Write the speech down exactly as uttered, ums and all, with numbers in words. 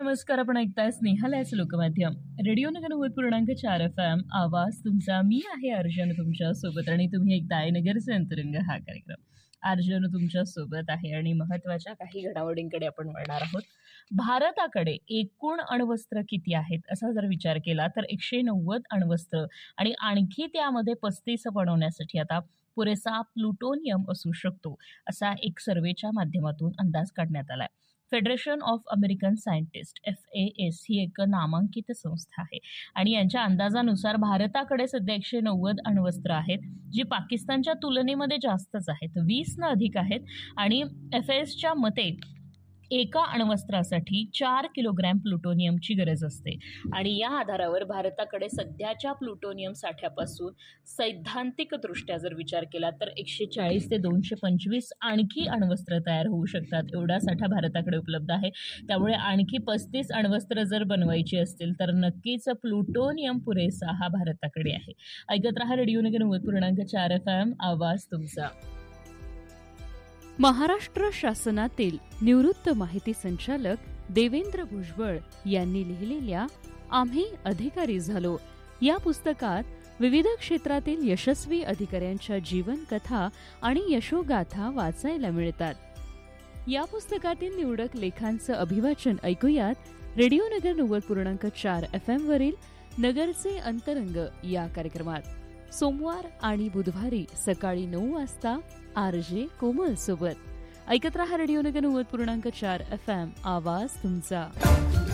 नमस्कार. आपण ऐकताय स्नेहालयाचं लोकमाध्यम रेडिओ नगर नव्वद पूर्णांक चार एफ एम. आवाज तुमचा. मी आहे अर्जन तुमच्या सोबत आणि तुम्ही ऐकताय नगरचे अंतरंग हा कार्यक्रम. अर्जन तुमच्या सोबत आहे आणि महत्वाच्या काही घडामोडींकडे आपण वळणार आहोत. भारताकडे एकूण अण्वस्त्र किती आहेत असा जर विचार केला तर एकशे नव्वद अण्वस्त्र आणि आणखी त्यामध्ये पस्तीस बनवण्यासाठी आता पुरेसा प्लुटोनियम असू शकतो असा एक सर्वेच्या माध्यमातून अंदाज काढण्यात आलाय. Federation of American scientist F A S ही एक नामांकित संस्था आहे आणि यांच्या अंदाजानुसार भारताकडे सध्या एकशे नव्वद अण्वस्त्र आहेत, जी पाकिस्तानच्या तुलनेमध्ये जास्तच आहेत, वीस न अधिक आहेत. आणि एफ एसच्या मते एका अण्वस्त्रासाठी चार किलोग्रॅम प्लुटोनियमची गरज असते आणि या आधारावर भारताकडे सध्याच्या प्लुटोनियम साठ्यापासून सैद्धांतिकदृष्ट्या जर विचार केला तर एकशे चाळीस ते दोनशे पंचवीस आणखी अण्वस्त्र तयार होऊ शकतात, एवढा साठा भारताकडे उपलब्ध आहे. त्यामुळे आणखी पस्तीस अण्वस्त्र जर बनवायची असतील तर नक्कीच प्लुटोनियम पुरेसा हा भारताकडे आहे. ऐकत रहा रेडिओ नगर नव्वद पूर्णांक चार एफ एम. आवाज तुमचा. महाराष्ट्र शासनातील निवृत्त माहिती संचालक देवेंद्र भुजबळ यांनी लिहिलेल्या आम्ही अधिकारी झालो या पुस्तकात विविध क्षेत्रातील यशस्वी अधिकाऱ्यांच्या जीवनकथा आणि यशोगाथा वाचायला मिळतात. या पुस्तकातील निवडक लेखांचं अभिवाचन ऐकूयात रेडिओ नगर नव्वद पूर्णांक चार एफ एम वरील नगरचे अंतरंग या कार्यक्रमात. सोमवार आणि बुधवारी सकाळी नऊ वाजता आर जे कोमल सोबत. ऐकत रहा रेडिओ नगर नव्वद पूर्णांक चार एफ एम. आवाज तुमचा.